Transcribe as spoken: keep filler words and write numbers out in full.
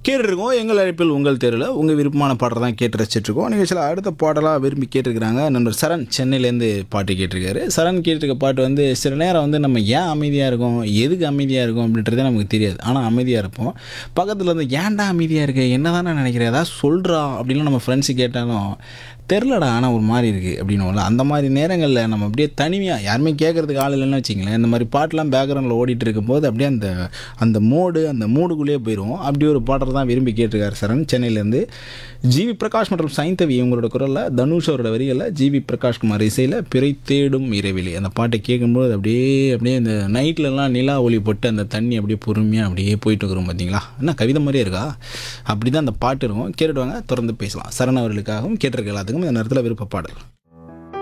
கேட்டுருக்கோம் எங்கள் அழைப்பில் உங்கள் தேர்வில் உங்கள் விருப்பமான பாடல் தான் கேட்டு ரசிச்சிட்ருக்கோம். நிகழ்ச்சியில் அடுத்த பாடலாக விரும்பி கேட்டிருக்கிறாங்க நண்பர் சரண் சென்னையிலேருந்து பாட்டு கேட்டிருக்காரு. சரண் கேட்டிருக்க பாட்டு வந்து சில நேரம் வந்து நம்ம ஏன் அமைதியாக இருக்கோம், எதுக்கு அமைதியாக இருக்கோம் அப்படின்றதே நமக்கு தெரியாது. ஆனால் அமைதியாக இருப்போம். பக்கத்தில் வந்து ஏன்டா அமைதியாக இருக்கு, என்ன தானே நினைக்கிறேன், ஏதாவது சொல்கிறா அப்படின்லாம் நம்ம ஃப்ரெண்ட்ஸு கேட்டாலும் தெரிலடா ஆனால் ஒரு மாதிரி இருக்குது அப்படின்னுவோம்ல. அந்த மாதிரி நேரங்களில் நம்ம அப்படியே தனிமையாக யாருமே கேட்குறதுக்கு ஆள் இல்லைன்னு வச்சிங்களேன், இந்த மாதிரி பாட்டெலாம் பேக்ரவுண்டில் ஓடிட்டு இருக்கும்போது அப்படியே அந்த அந்த மோடு அந்த மூடுக்குள்ளேயே போயிடுவோம். அப்படி ஒரு பாட்டை தான் விரும்பி கேட்டிருக்காரு சரண் சென்னையிலேருந்து. ஜிவி பிரகாஷ் மற்றும் சைந்தவி இவங்களோட குரலில், தனுஷ் அவரோட வரிகளில், ஜிவி பிரகாஷ்குமார் இசையில் பிறை தேடும் இரவிலே அந்த பாட்டை கேட்கும்போது அப்படியே அப்படியே இந்த நைட்லலாம் நிலா ஒளி போட்டு அந்த தண்ணி அப்படியே பொறுமையாக அப்படியே போயிட்டு இருக்கிறோம். பார்த்தீங்களா, என்ன கவிதை மாதிரியே இருக்கா? அப்படி தான் அந்த பாட்டு இருக்கும். கேட்டுடுவாங்க, தொடர்ந்து பேசலாம். சரண் அவர்களுக்காகவும் கேட்டிருக்க எல்லாத்துக்கும் இந்த நேரத்தில் விருப்ப பாடல்.